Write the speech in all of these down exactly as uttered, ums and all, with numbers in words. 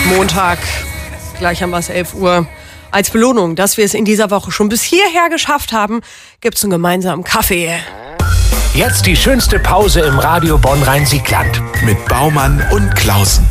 Montag, gleich haben wir es elf Uhr. Als Belohnung, dass wir es in dieser Woche schon bis hierher geschafft haben, gibt es einen gemeinsamen Kaffee. Jetzt die schönste Pause im Radio Bonn-Rhein-Sieg-Land. Mit Baumann und Klausen.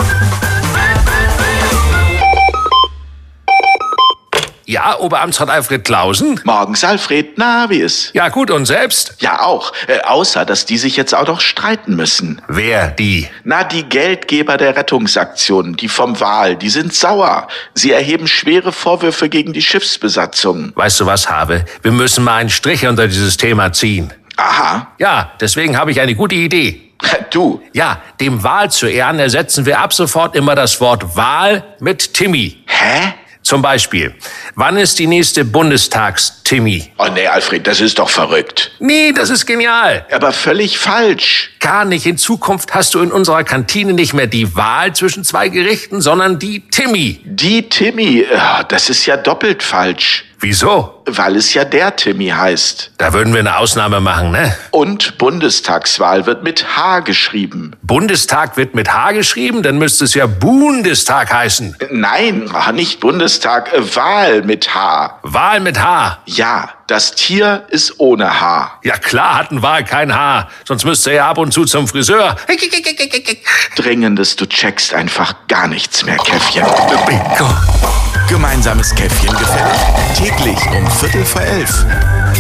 Ja, Oberamtsrat Alfred Klausen? Morgens, Alfred. Na, wie ist? Ja, gut, und selbst? Ja, auch. Äh, außer, dass die sich jetzt auch noch streiten müssen. Wer, die? Na, die Geldgeber der Rettungsaktion, die vom Wal, die sind sauer. Sie erheben schwere Vorwürfe gegen die Schiffsbesatzung. Weißt du was, Habe? Wir müssen mal einen Strich unter dieses Thema ziehen. Aha. Ja, deswegen habe ich eine gute Idee. Du? Ja, dem Wal zu Ehren ersetzen wir ab sofort immer das Wort Wal mit Timmy. Hä? Zum Beispiel, wann ist die nächste Bundestags-Timmy? Oh nee, Alfred, das ist doch verrückt. Nee, das ist genial. Aber völlig falsch. Gar nicht. In Zukunft hast du in unserer Kantine nicht mehr die Wahl zwischen zwei Gerichten, sondern die Timmy. Die Timmy, das ist ja doppelt falsch. Wieso? Weil es ja der Timmy heißt. Da würden wir eine Ausnahme machen, ne? Und Bundestagswahl wird mit H geschrieben. Bundestag wird mit H geschrieben? Dann müsste es ja Bundestag heißen. Nein, nicht Bundestag, äh, Wahl mit H. Wahl mit H? Ja, das Tier ist ohne H. Ja klar hat ein Wal kein Haar, sonst müsste er ja ab und zu zum Friseur. Dringendes, du checkst einfach gar nichts mehr, Käffchen. Bingo. Gemeinsames Käffchen gefällig. Täglich um Viertel vor elf.